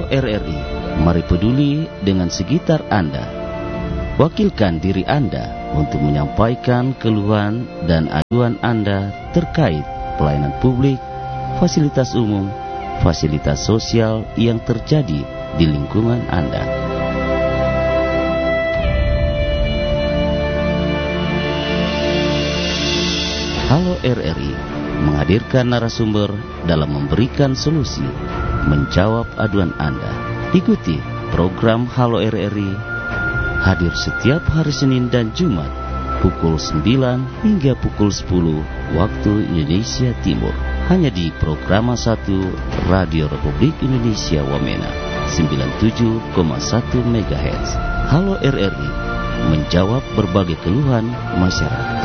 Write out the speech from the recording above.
Halo RRI, mari peduli dengan sekitar Anda. Wakilkan diri Anda untuk menyampaikan keluhan dan aduan Anda terkait pelayanan publik, fasilitas umum, fasilitas sosial yang terjadi di lingkungan Anda. Halo RRI menghadirkan narasumber dalam memberikan solusi, menjawab aduan Anda. Ikuti program Halo RRI, hadir setiap hari Senin dan Jumat pukul 9 hingga pukul 10 waktu Indonesia Timur. Hanya di Programa 1 Radio Republik Indonesia Wamena 97,1 MHz. Halo RRI menjawab berbagai keluhan masyarakat.